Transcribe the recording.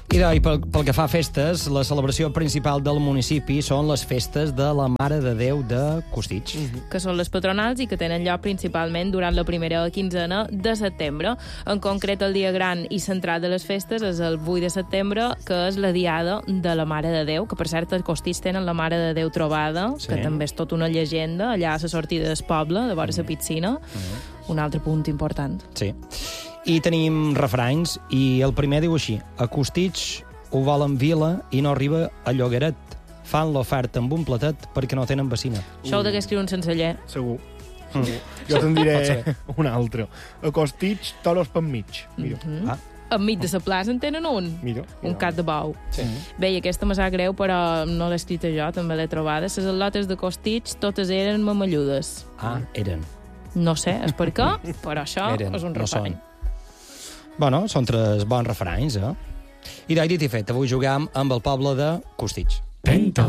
Pel que fa a festes, la celebració principal del municipi són les festes de la Mare de Déu de Costitx. Que són les patronals i que tenen lloc principalment durant la primera quinzena de setembre. En concret, el dia gran i central de les festes és el 8 de setembre, que és la Diada de la Mare de Déu, que per cert a Costitx tenen la Mare de Déu trobada, que també és tota una llegenda, allà a la sortida del poble, de vora la piscina. Un altre punt important. Sí. I tenim refranys, i el primer diu així: a Costitx ho volen vila i no arriba a Llogaret. Fan l'oferta amb un platet perquè no tenen vecina. Això ho degué escriure un senceller. Segur. Jo te'n diré un altre. A Costitx, toros per mig. Mira. Enmig de la plaça en tenen un. Mira. Un cap de bou. Sí. Bé, i aquesta me sap greu, però no l'he escrita jo, també l'he trobada. Les al·lotes de Costitx totes eren mamalludes. Eren. No sé, és per què, però això Eren, és un no refrany. Bueno, són tres bons refranys, eh? I dit i fet, avui juguem amb el poble de Costitx. Penta.